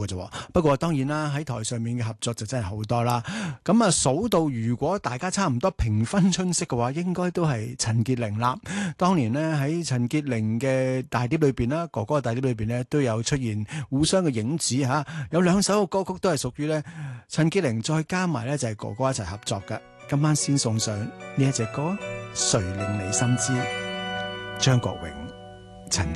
嘅啫。不過當然啦，喺台上面嘅合作就真係好多啦。咁啊，數到如果大家差唔多平分春色嘅話，應該都係陳潔靈啦。當年呢，喺陳潔靈嘅大碟裏邊啦，哥哥嘅大碟裏邊呢，都有出現互相嘅影子嚇。有2首嘅歌曲都係屬於呢陳潔靈，再加埋呢就係哥哥一齊合作嘅。今晚先送上呢一隻歌，誰令你心知，張國榮、陳潔靈。